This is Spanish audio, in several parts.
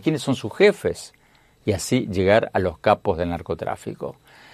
quiénes son sus jefes y así llegar a los capos del narcotráfico.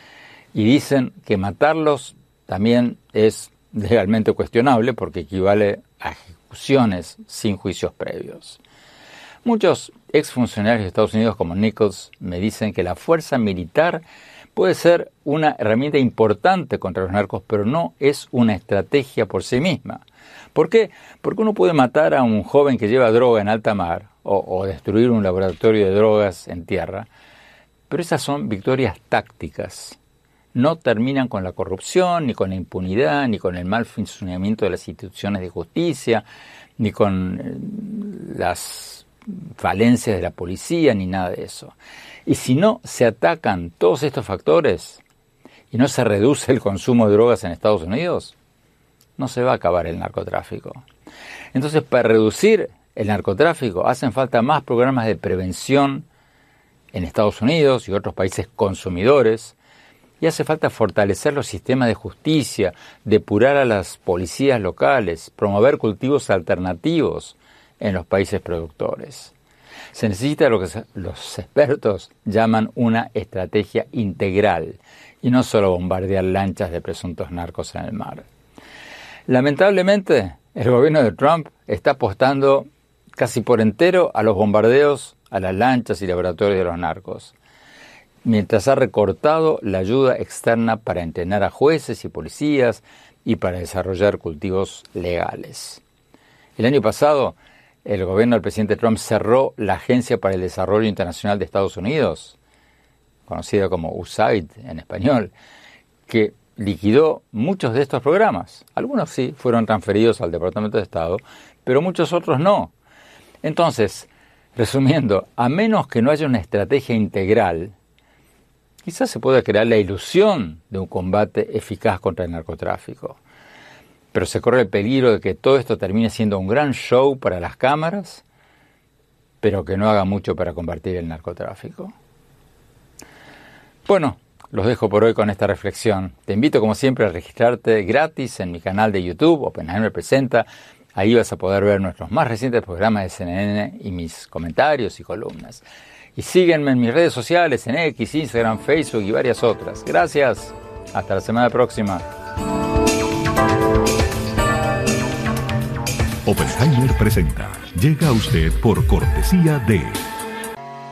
Y dicen que matarlos también es legalmente cuestionable porque equivale a ejecuciones sin juicios previos. Muchos exfuncionarios de Estados Unidos como Nichols me dicen que la fuerza militar puede ser una herramienta importante contra los narcos, pero no es una estrategia por sí misma. ¿Por qué? Porque uno puede matar a un joven que lleva droga en alta mar o destruir un laboratorio de drogas en tierra, pero esas son victorias tácticas. No terminan con la corrupción, ni con la impunidad, ni con el mal funcionamiento de las instituciones de justicia, ni con las falencias de la policía, ni nada de eso. Y si no se atacan todos estos factores y no se reduce el consumo de drogas en Estados Unidos, no se va a acabar el narcotráfico. Entonces, para reducir el narcotráfico hacen falta más programas de prevención en Estados Unidos y otros países consumidores, y hace falta fortalecer los sistemas de justicia, depurar a las policías locales, promover cultivos alternativos en los países productores. Se necesita lo que los expertos llaman una estrategia integral y no solo bombardear lanchas de presuntos narcos en el mar. Lamentablemente, el gobierno de Trump está apostando casi por entero a los bombardeos a las lanchas y laboratorios de los narcos, mientras ha recortado la ayuda externa para entrenar a jueces y policías y para desarrollar cultivos legales. El año pasado, el gobierno del presidente Trump cerró la Agencia para el Desarrollo Internacional de Estados Unidos, conocida como USAID en español, que liquidó muchos de estos programas. Algunos sí fueron transferidos al Departamento de Estado, pero muchos otros no. Entonces, resumiendo, a menos que no haya una estrategia integral, quizás se pueda crear la ilusión de un combate eficaz contra el narcotráfico. Pero se corre el peligro de que todo esto termine siendo un gran show para las cámaras, pero que no haga mucho para combatir el narcotráfico. Bueno, los dejo por hoy con esta reflexión. Te invito, como siempre, a registrarte gratis en mi canal de YouTube, Oppenheimer Presenta. Ahí vas a poder ver nuestros más recientes programas de CNN y mis comentarios y columnas. Y síguenme en mis redes sociales, en X, Instagram, Facebook y varias otras. Gracias. Hasta la semana próxima. Oppenheimer Presenta llega a usted por cortesía de